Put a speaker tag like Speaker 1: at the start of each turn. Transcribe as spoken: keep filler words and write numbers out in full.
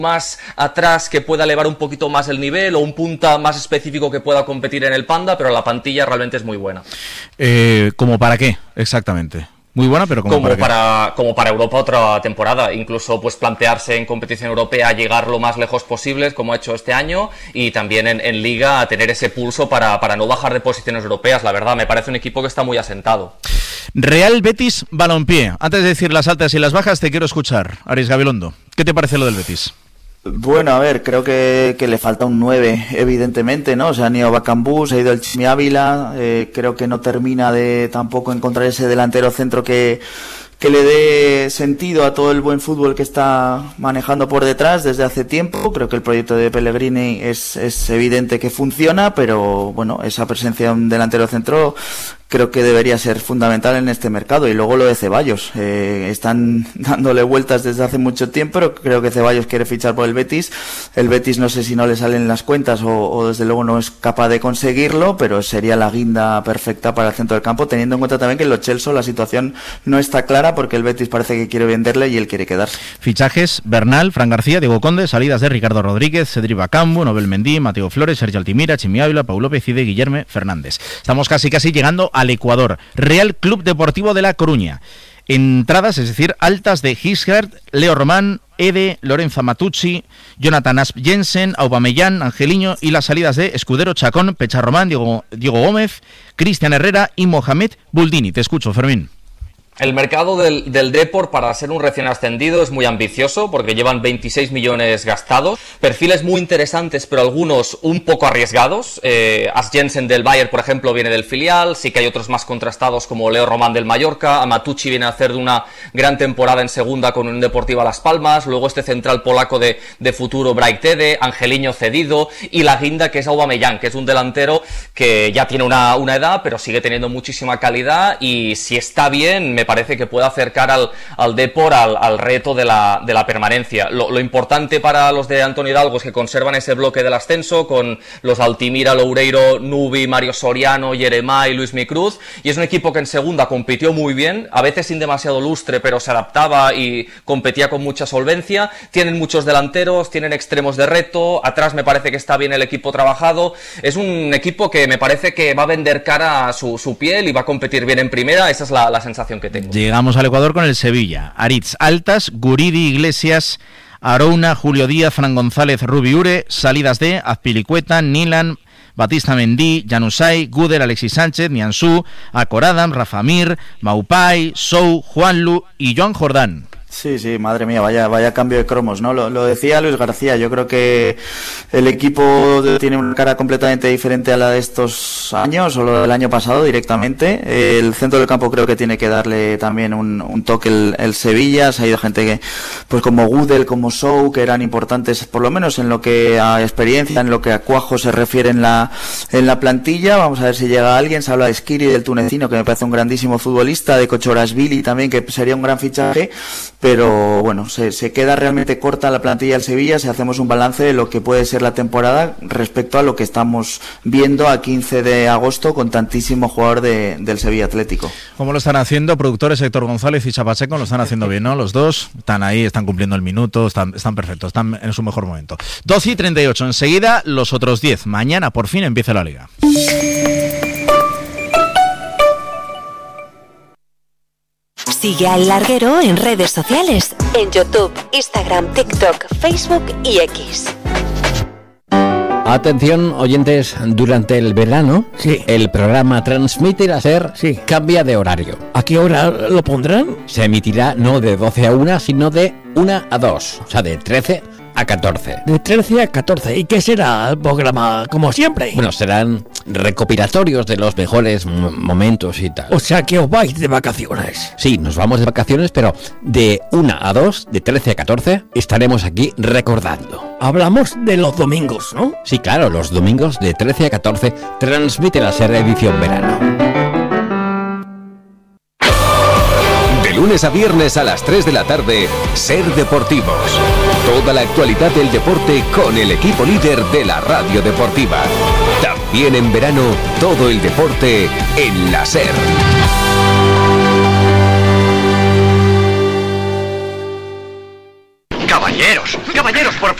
Speaker 1: más atrás que pueda elevar un poquito más el nivel o un punta más específico que pueda competir en el Panda, pero la plantilla realmente es muy buena.
Speaker 2: Eh, ¿Como para qué exactamente? Muy buena, pero como,
Speaker 1: como
Speaker 2: para,
Speaker 1: para como para Europa otra temporada, incluso pues plantearse en competición europea llegar lo más lejos posible, como ha hecho este año, y también en, en Liga tener ese pulso para, para no bajar de posiciones europeas. La verdad, me parece un equipo que está muy asentado.
Speaker 2: Real Betis Balompié. Antes de decir las altas y las bajas, te quiero escuchar, Aris Gabilondo. ¿Qué te parece lo del Betis?
Speaker 3: Bueno, a ver, creo que, que le falta un nueve, evidentemente, ¿no? O sea, han ido Bacambú, se ha ido el Chimi Ávila, eh, creo que no termina de tampoco encontrar ese delantero centro que, que le dé sentido a todo el buen fútbol que está manejando por detrás desde hace tiempo. Creo que el proyecto de Pellegrini es, es evidente que funciona, pero bueno, esa presencia de un delantero centro creo que debería ser fundamental en este mercado. Y luego lo de Ceballos, eh, están dándole vueltas desde hace mucho tiempo, pero creo que Ceballos quiere fichar por el Betis. El Betis no sé si no le salen las cuentas o, o desde luego no es capaz de conseguirlo, pero sería la guinda perfecta para el centro del campo, teniendo en cuenta también que en los Chelsea la situación no está clara porque el Betis parece que quiere venderle y él quiere quedarse.
Speaker 2: Fichajes: Bernal, Fran García, Diego Conde. Salidas de Ricardo Rodríguez, Cedric Bakambu, Nobel Mendy, Mateo Flores, Sergio Altimira, Chimi Ávila, Pau López y de Guillermo Fernández. Estamos casi casi llegando al Ecuador. Real Club Deportivo de La Coruña. Entradas, es decir, altas de Gisgert, Leo Román, Ede, Lorenzo Matucci, Jonathan Asp Jensen, Aubameyang, Angeliño, y las salidas de Escudero, Chacón, Pecha Román, Diego, Diego Gómez, Cristian Herrera y Mohamed Buldini. Te escucho, Fermín.
Speaker 1: El mercado del, del Depor, para ser un recién ascendido, es muy ambicioso porque llevan veintiséis millones gastados, perfiles muy interesantes pero algunos un poco arriesgados. eh, As Jensen del Bayern, por ejemplo, viene del filial, sí que hay otros más contrastados como Leo Román del Mallorca, Matucci viene a hacer de una gran temporada en segunda con un Deportiva Las Palmas, luego este central polaco de, de futuro Bright Ede, Angeliño cedido y la guinda que es Aubameyang, que es un delantero que ya tiene una, una edad pero sigue teniendo muchísima calidad y si está bien me parece que puede acercar al, al Depor al, al reto de la, de la permanencia. Lo, lo importante para los de Antonio Hidalgo es que conservan ese bloque del ascenso con los Altimira, Loureiro, Nubi, Mario Soriano, Yeremay, Luis Micruz, y es un equipo que en segunda compitió muy bien, a veces sin demasiado lustre, pero se adaptaba y competía con mucha solvencia. Tienen muchos delanteros, tienen extremos de reto, atrás me parece que está bien el equipo trabajado. Es un equipo que me parece que va a vender cara a su, su piel y va a competir bien en primera. Esa es la, la sensación que tengo.
Speaker 2: Llegamos al Ecuador con el Sevilla. Aritz altas, Guridi, Iglesias, Arouna, Julio Díaz, Fran González, Rubiure. Salidas de Azpilicueta, Nilan, Batista Mendy, Januzaj, Guder, Alexis Sánchez, Nianzú, Acoradam, Rafa Mir, Maupay, Sou, Juanlu y Joan Jordán.
Speaker 3: Sí, sí, madre mía, vaya vaya cambio de cromos, ¿no? Lo, lo decía Luis García, yo creo que el equipo tiene una cara completamente diferente a la de estos años o lo del año pasado directamente. El centro del campo creo que tiene que darle también un, un toque el, el Sevilla. Se ha ido gente que, pues como Gudel, como Sou, que eran importantes, por lo menos en lo que a experiencia, en lo que a cuajo se refiere en la en la plantilla. Vamos a ver si llega alguien. Se habla de Skiri, del tunecino, que me parece un grandísimo futbolista, de Kochorashvili también, que sería un gran fichaje. Pero bueno, se, se queda realmente corta la plantilla del Sevilla si hacemos un balance de lo que puede ser la temporada respecto a lo que estamos viendo a quince de agosto con tantísimo jugador de, del Sevilla Atlético.
Speaker 2: ¿Cómo lo están haciendo? Productores Héctor González y Chapacheco lo están haciendo bien, ¿no? Los dos están ahí, están cumpliendo el minuto, están, están perfectos, están en su mejor momento. doce y treinta y ocho, enseguida los otros diez. Mañana por fin empieza la Liga.
Speaker 4: Sigue al Larguero en redes sociales, en YouTube, Instagram, TikTok, Facebook y X.
Speaker 5: Atención, oyentes, durante el verano, sí, el programa Transmite la SER, sí, cambia de horario.
Speaker 6: ¿A qué hora lo pondrán?
Speaker 5: Se emitirá no de doce a una, sino de una a dos, o sea, de trece a catorce.
Speaker 6: De trece a catorce. ¿Y qué será el programa, como siempre?
Speaker 5: Bueno, serán recopilatorios de los mejores m- momentos y tal.
Speaker 6: O sea, que os vais de vacaciones.
Speaker 5: Sí, nos vamos de vacaciones, pero de una a dos, de trece a catorce, estaremos aquí recordando.
Speaker 6: Hablamos de los domingos, ¿no?
Speaker 5: Sí, claro, los domingos de trece a catorce, Transmite la SER edición verano.
Speaker 7: De lunes a viernes a las tres de la tarde, Ser Deportivos. Toda la actualidad del deporte con el equipo líder de la radio deportiva. También en verano, todo el deporte en la SER.
Speaker 8: Caballeros, caballeros. Caballeros, por